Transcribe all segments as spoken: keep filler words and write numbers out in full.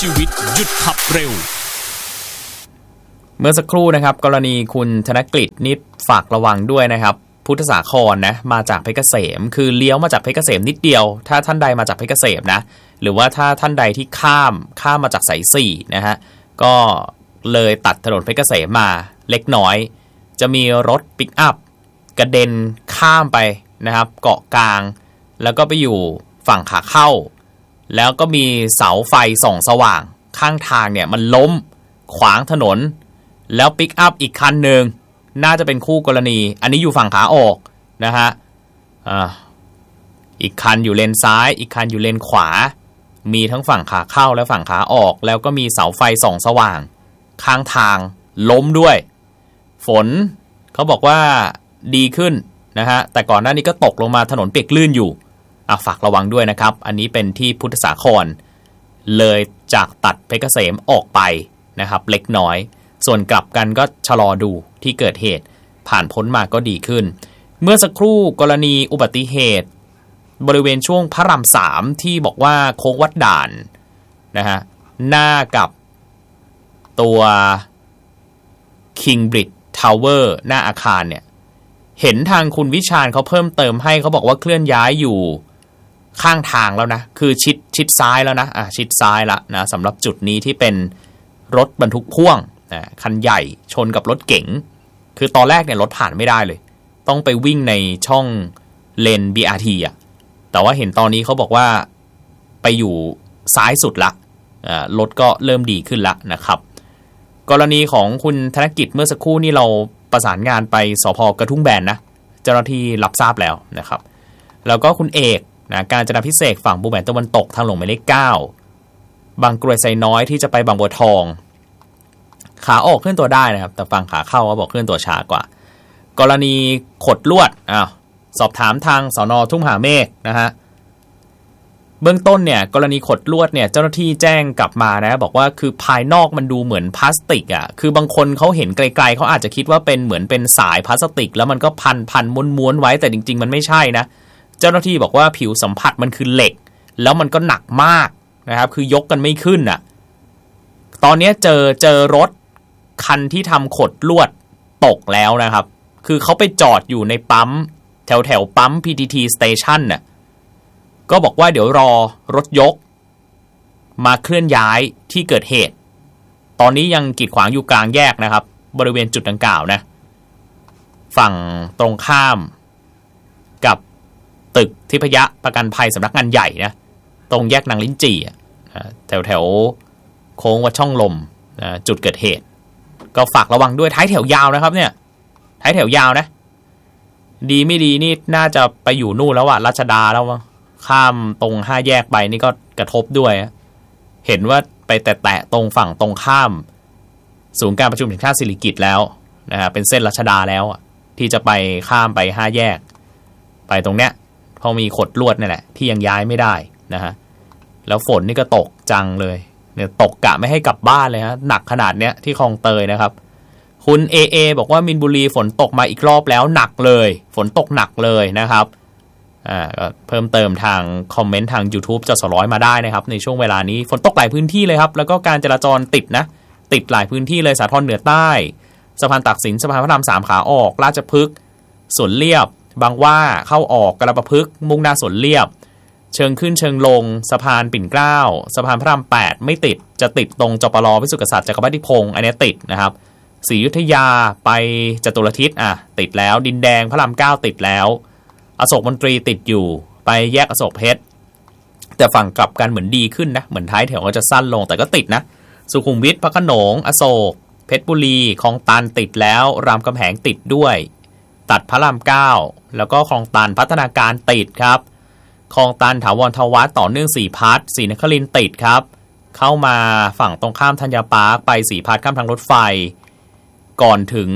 ชีวิตหยุดขับเร็วเมื่อสักครู่นะครับกรณีคุณธนกฤษนี่ฝากระวังด้วยนะครับพุทธสาครนะมาจากเพชรเกษมคือเลี้ยวมาจากเพชรเกษมนิดเดียวถ้าท่านใดมาจากเพชรเกษมนะหรือว่าถ้าท่านใดที่ข้ามข้ามมาจากสายสี่นะฮะก็เลยตัดถนนเพชรเกษมมาเล็กน้อยจะมีรถปิกอัพกระเด็นข้ามไปนะครับเกาะกลางแล้วก็ไปอยู่ฝั่งขาเข้าแล้วก็มีเสาไฟส่องสว่างข้างทางเนี่ยมันล้มขวางถนนแล้วปิกอัพอีกคันหนึ่งน่าจะเป็นคู่กรณีอันนี้อยู่ฝั่งขาออกนะฮะอ่าอีกคันอยู่เลนซ้ายอีกคันอยู่เลนขวามีทั้งฝั่งขาเข้าและฝั่งขาออกแล้วก็มีเสาไฟส่องสว่างข้างทางล้มด้วยฝนเขาบอกว่าดีขึ้นนะฮะแต่ก่อนหน้านี้ก็ตกลงมาถนนเปียกลื่นอยู่อ่ะฝากระวังด้วยนะครับอันนี้เป็นที่พุทธสาครเลยจากตัดเพชรเกษมออกไปนะครับเล็กน้อยส่วนกลับกันก็ชะลอดูที่เกิดเหตุผ่านพ้นมาก็ดีขึ้นเมื่อสักครู่กรณีอุบัติเหตุบริเวณช่วงพระรามสามที่บอกว่าโค้งวัดด่านนะฮะหน้ากับตัว King Bridge Tower หน้าอาคารเนี่ยเห็นทางคุณวิชาญเขาเพิ่มเติมให้เขาบอกว่าเคลื่อนย้ายอยู่ข้างทางแล้วนะคือชิดชิดซ้ายแล้วนะอ่ะชิดซ้ายละนะสำหรับจุดนี้ที่เป็นรถบรรทุกพ่วงนะคันใหญ่ชนกับรถเก๋งคือตอนแรกเนี่ยรถผ่านไม่ได้เลยต้องไปวิ่งในช่องเลน บี อาร์ ที อ่ะแต่ว่าเห็นตอนนี้เขาบอกว่าไปอยู่ซ้ายสุดละอ่ารถก็เริ่มดีขึ้นละนะครับกรณีของคุณธนกิจเมื่อสักครู่นี่เราประสานงานไปสภ.กระทุ่มแบนนะเจ้าหน้าที่รับทราบแล้วนะครับแล้วก็คุณเอกนะการจนาพิเศษฝั่งบูแบนตะวันตกทางหลวงหมายเลขเก้าบางกรวยไซน้อยที่จะไปบางบัวทองขาออกเคลื่อนตัวได้นะครับแต่ฝั่งขาเข้าเขาบอกเคลื่อนตัวช้ากว่ากรณีขดลวดอ้าวสอบถามทางสน.ทุ่งมหาเมฆนะฮะเบื้องต้นเนี่ยกรณีขดลวดเนี่ยเจ้าหน้าที่แจ้งกลับมานะบอกว่าคือภายนอกมันดูเหมือนพลาสติกอ่ะคือบางคนเขาเห็นไกลๆเขาอาจจะคิดว่าเป็นเหมือนเป็นสายพลาสติกแล้วมันก็พันพันม้วนๆไว้แต่จริงๆมันไม่ใช่นะเจ้าหน้าที่บอกว่าผิวสัมผัสมันคือเหล็กแล้วมันก็หนักมากนะครับคือยกกันไม่ขึ้นอ่ะตอนนี้เจอเจอรถคันที่ทำขดลวดตกแล้วนะครับคือเขาไปจอดอยู่ในปั๊มแถวแถวปั๊ม พี ที ที Station น่ะก็บอกว่าเดี๋ยวรอรถยกมาเคลื่อนย้ายที่เกิดเหตุตอนนี้ยังกีดขวางอยู่กลางแยกนะครับบริเวณจุดดังกล่าวนะฝั่งตรงข้ามกับตึกทิพยประกันภัยสำนักงานใหญ่นะตรงแยกนางลิ้นจี่แถวแถวโค้งวัดช่องลมจุดเกิดเหตุก็ฝากระวังด้วยท้ายแถวยาวนะครับเนี่ยท้ายแถวยาวนะดีไม่ดีนี่น่าจะไปอยู่นู่นแล้วอะรัชดาแล้วข้ามตรงห้าแยกไปนี่ก็กระทบด้วยเห็นว่าไปแตะๆตรงฝั่งตรงข้ามศูนย์การประชุมแห่งชาติสิริกิติ์แล้วนะฮะเป็นเส้นรัชดาแล้วที่จะไปข้ามไปห้าแยกไปตรงเนี้ยพอมีขดลวดนี่แหละที่ยังย้ายไม่ได้นะฮะแล้วฝนนี่ก็ตกจังเลยเนี่ยตกกะไม่ให้กลับบ้านเลยฮะหนักขนาดเนี้ยที่คลองเตยนะครับคุณเอเอบอกว่ามินบุรีฝนตกมาอีกรอบแล้วหนักเลยฝนตกหนักเลยนะครับอ่าก็เพิ่มเติมทางคอมเมนต์ทาง YouTube จสร้อยมาได้นะครับในช่วงเวลานี้ฝนตกหลายพื้นที่เลยครับแล้วก็การจราจรติดนะติดหลายพื้นที่เลยสาทรเหนือใต้สะพานตากสินสะพานพระรามสามขาออกราชพฤกษ์สวนเลียบบางหว่าเข้าออกกระประพฤกษ์มุ่งหน้าสวนเลียบเชิงขึ้นเชิงลงสะพานปิ่นเกล้าสะพานพระรามแปดไม่ติดจะติดตรงจปรวิสุทธิกษัตริย์จักรพรรดิพงษ์อันนี้ติดนะครับศรีอยุธยาไปจตุรทิศอ่ะติดแล้วดินแดงพระรามเก้าติดแล้วอโศกมนตรีติดอยู่ไปแยกอโศกเพชรแต่ฝั่งกลับกันเหมือนดีขึ้นนะเหมือนท้ายแถวก็จะสั้นลงแต่ก็ติดนะสุขุมวิทพระโขนงอโศกเพชรบุรีคลองตันติดแล้วรามคำแหงติดด้วยตัดพระรามเก้าแล้วก็คลองตันพัฒนาการติดครับคลองตันถาวรทวัฒน์ต่อเนื่องสี่พัทศรีนครินทร์ติดครับเข้ามาฝั่งตรงข้ามธัญปาร์คไปสี่พัทข้ามทางรถไฟก่อนถึง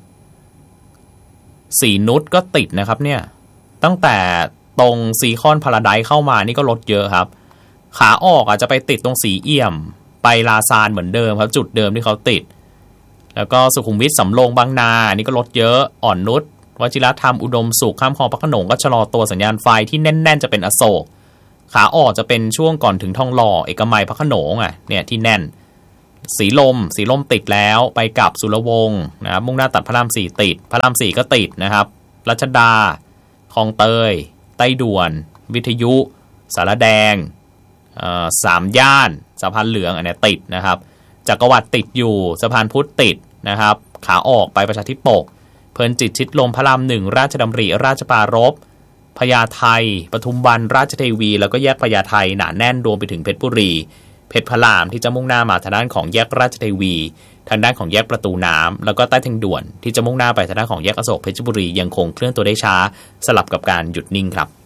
สีนุชก็ติดนะครับเนี่ยตั้งแต่ตรงซีคอนพาราไดซ์เข้ามานี่ก็รถเยอะครับขาออกอาจจะไปติดตรงสีเอี่ยมไปลาซานเหมือนเดิมครับจุดเดิมที่เขาติดแล้วก็สุขุมวิทสำโรงบางนานี่ก็รถเยอะอ่อนนุชวชิรธรรมอุดมสุขข้ามคลองพระโขนงก็ชะลอตัวสัญญาณไฟที่แน่นๆจะเป็นอโศกขาออกจะเป็นช่วงก่อนถึงทองหล่อเอกมัยพระโขนงอ่ะเนี่ยที่แน่นสีลมสีลมติดแล้วไปกับสุรวงศ์นะครับมุ่งหน้าตัดพระรามสี่ติดพระรามสี่ก็ติดนะครับรัชดาคลองเตยใต้ด่วนวิทยุสารแดงสามย่านสะพานเหลืองอันนี้ติดนะครับจักรวรรดิติดอยู่สะพานพุทธติดนะครับขาออกไปประชาธิปกเพลินจิตชิดลมพระรามหนึ่งราชดำริราชปรารภพญาไทปทุมวันราชเทวีแล้วก็แยกพญาไทหนาแน่นรวมไปถึงเพชรบุรีเพชรพระรามที่จะมุ่งหน้ามาทางด้านของแยกราชเทวีทางด้านของแยกประตูน้ำแล้วก็ใต้ทางด่วนที่จะมุ่งหน้าไปทางด้านของแยกอโศกเพชรบุรียังคงเคลื่อนตัวได้ช้าสลับกับการหยุดนิ่งครับ